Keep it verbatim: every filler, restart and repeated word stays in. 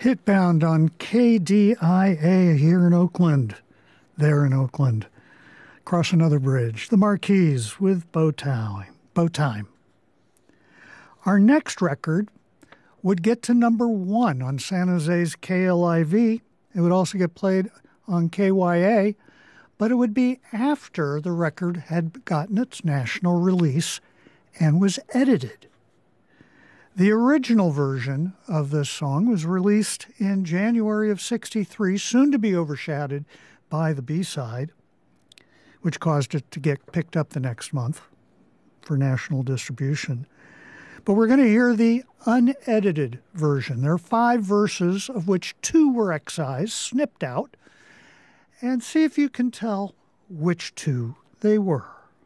Hitbound on K D I A here in Oakland, there in Oakland. Across another bridge, the Marquis with Bow Time. Bow Time. Our next record would get to number one on San Jose's K L I V. It would also get played on K Y A, but it would be after the record had gotten its national release and was edited. The original version of this song was released in January of sixty-three, soon to be overshadowed by the B-side, which caused it to get picked up the next month for national distribution. But we're going to hear the unedited version. There are five verses, of which two were excised, snipped out, and see if you can tell which two they were.